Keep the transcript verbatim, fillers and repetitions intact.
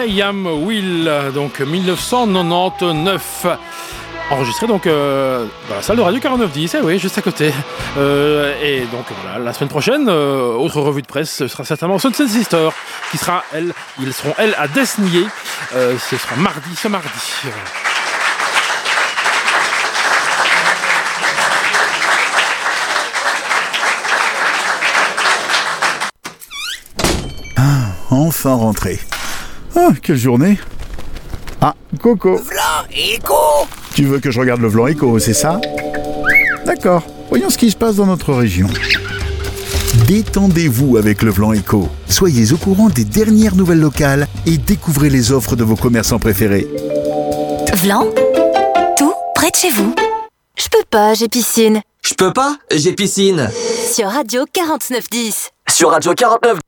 I Am Will, donc dix-neuf cent quatre-vingt-dix-neuf. Enregistré donc euh, dans la salle de radio quarante-neuf dix, eh oui, juste à côté. Euh, et donc voilà, la semaine prochaine, euh, autre revue de presse, ce sera certainement Sunset Sister, qui sera, elle, ils seront, elles, à Desnier. Euh, ce sera mardi, ce mardi. Ah, enfin rentré. Ah, quelle journée. Ah, Coco. V'là, Écho. Tu veux que je regarde le Vlan Écho, c'est ça? D'accord, voyons ce qui se passe dans notre région. Détendez-vous avec le Vlan Écho. Soyez au courant des dernières nouvelles locales et découvrez les offres de vos commerçants préférés. Vlan, tout près de chez vous. Je peux pas, j'ai piscine. Je peux pas, j'ai piscine. Sur Radio quarante-neuf dix. Sur Radio quarante-neuf.